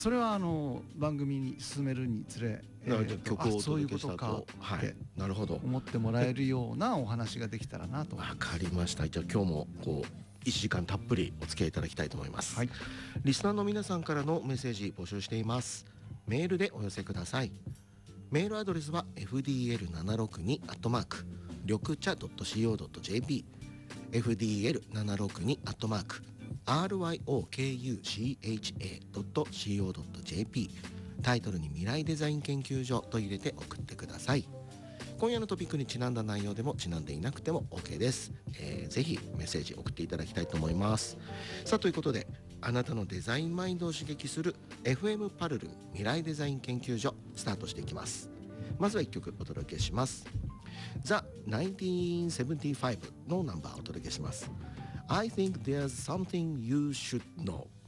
それは番組に進めるにつれ、 曲をおそういう届けしたことと、 かってなるほど、 思ってもらえるようなお話ができたらなと思いわます。 かりました。じゃあ今日も1時間たっぷりお付き合いいただきたいと思います、 はい、 リスナーの皆さんからのメッセージ募集しています。メールでお寄せください。メールアドレスは fdl762 緑茶 .co.jp fdl762 ryokucha.co.jp タイトルに未来デザイン研究所と入れて送ってください。今夜のトピックにちなんだ内容でもちなんでいなくても OK です、ぜひメッセージ送っていただきたいと思います。さあということで、あなたのデザインマインドを刺激する FM パルル未来デザイン研究所スタートしていきます。まずは1曲お届けします。ザ1975のナンバーをお届けします。I think there's something you should know